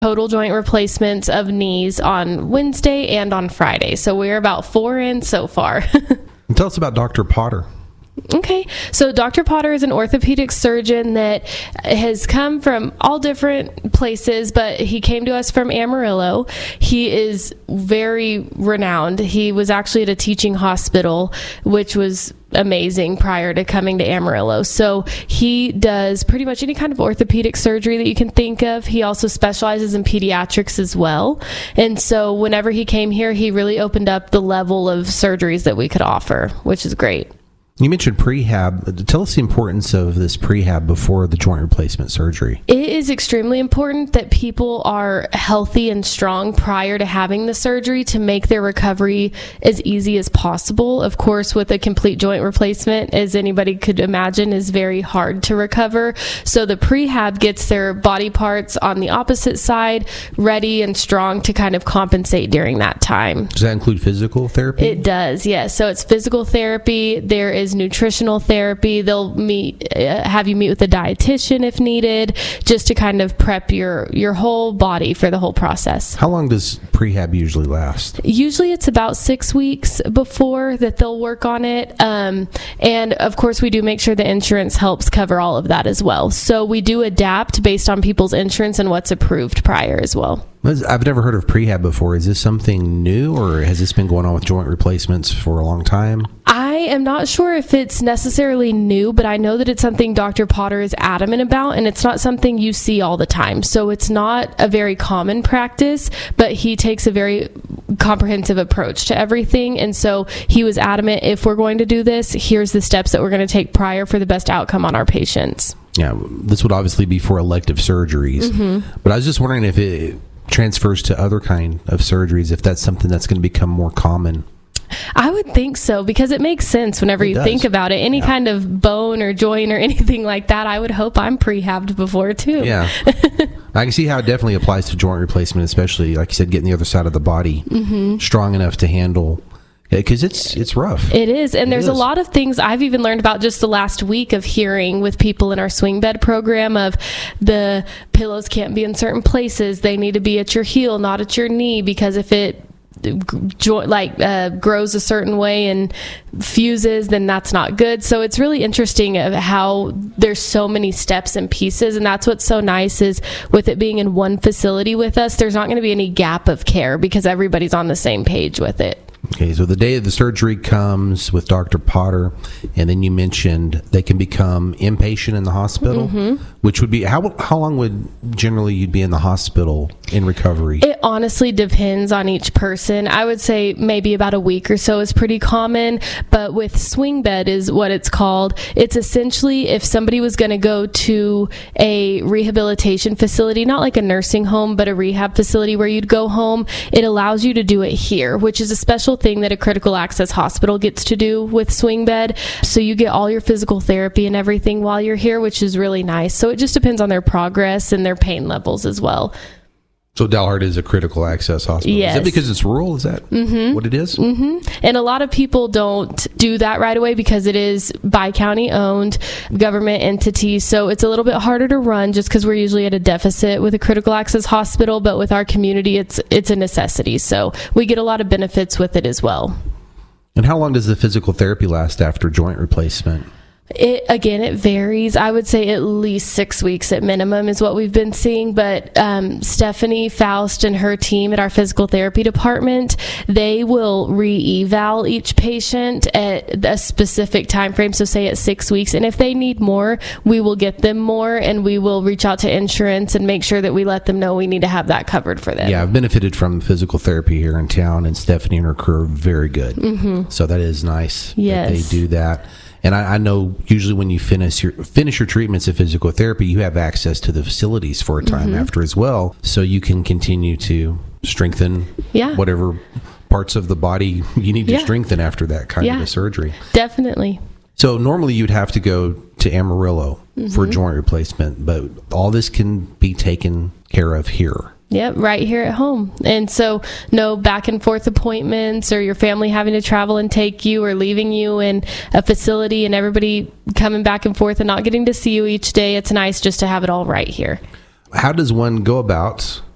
total joint replacements of knees on Wednesday and on Friday. So we're about 4 in so far. Tell us about Dr. Potter. Okay, so Dr. Potter is an orthopedic surgeon that has come from all different places, but he came to us from Amarillo. He is very renowned. He was actually at a teaching hospital, which was amazing prior to coming to Amarillo. So he does pretty much any kind of orthopedic surgery that you can think of. He also specializes in pediatrics as well. And so whenever he came here, he really opened up the level of surgeries that we could offer, which is great. You mentioned prehab. Tell us the importance of this prehab before the joint replacement surgery. It is extremely important that people are healthy and strong prior to having the surgery to make their recovery as easy as possible. Of course, with a complete joint replacement, as anybody could imagine, is very hard to recover. So the prehab gets their body parts on the opposite side ready and strong to kind of compensate during that time. Does that include physical therapy? It does, yes. So it's physical therapy. There is nutritional therapy. They'll have you meet with a dietitian if needed, just to kind of prep your whole body for the whole process. How long does prehab usually last? Usually it's about 6 weeks before that they'll work on it. And of course we do make sure the insurance helps cover all of that as well. So we do adapt based on people's insurance and what's approved prior as well. I've never heard of prehab before. Is this something new, or has this been going on with joint replacements for a long time? I am not sure if it's necessarily new, but I know that it's something Dr. Potter is adamant about, and it's not something you see all the time. So it's not a very common practice, but he takes a very comprehensive approach to everything. And so he was adamant, if we're going to do this, here's the steps that we're going to take prior for the best outcome on our patients. Yeah, this would obviously be for elective surgeries. Mm-hmm. But I was just wondering if it transfers to other kind of surgeries, if that's something that's going to become more common. I would think so, because it makes sense whenever you think about it. Any kind of bone or joint or anything like that, I would hope I'm prehabbed before too. Yeah. I can see how it definitely applies to joint replacement, especially, like you said, getting the other side of the body strong enough to handle. Because it's rough. It is. And there's a lot of things I've even learned about just the last week of hearing with people in our swing bed program of the pillows can't be in certain places. They need to be at your heel, not at your knee, because if it grows a certain way and fuses, then that's not good. So it's really interesting of how there's so many steps and pieces, and that's what's so nice is with it being in one facility with us, there's not going to be any gap of care because everybody's on the same page with it. Okay, so the day of the surgery comes with Dr. Potter, and then you mentioned they can become inpatient in the hospital, which would be, how long would generally you'd be in the hospital in recovery? It honestly depends on each person. I would say maybe about a week or so is pretty common, but with swing bed is what it's called. It's essentially if somebody was going to go to a rehabilitation facility, not like a nursing home, but a rehab facility where you'd go home, it allows you to do it here, which is a special thing that a critical access hospital gets to do with swing bed. So you get all your physical therapy and everything while you're here, which is really nice. So it just depends on their progress and their pain levels as well. So Dalhart is a critical access hospital. Yes. Is it because it's rural? Is that what it is? And a lot of people don't do that right away because it is by county owned government entity. So it's a little bit harder to run just because we're usually at a deficit with a critical access hospital. But with our community, it's a necessity. So we get a lot of benefits with it as well. And how long does the physical therapy last after joint replacement? It varies. I would say at least 6 weeks at minimum is what we've been seeing. But Stephanie Faust and her team at our physical therapy department, they will re-eval each patient at a specific time frame. So say at 6 weeks. And if they need more, we will get them more, and we will reach out to insurance and make sure that we let them know we need to have that covered for them. Yeah, I've benefited from physical therapy here in town, and Stephanie and her crew are very good. So that is nice that they do that. And I know usually when you finish your treatments of physical therapy, you have access to the facilities for a time after as well, so you can continue to strengthen whatever parts of the body you need to strengthen after that kind of a surgery. Definitely. So normally you'd have to go to Amarillo for joint replacement, but all this can be taken care of here. Yep, right here at home. And so no back and forth appointments or your family having to travel and take you or leaving you in a facility and everybody coming back and forth and not getting to see you each day. It's nice just to have it all right here. How does one go about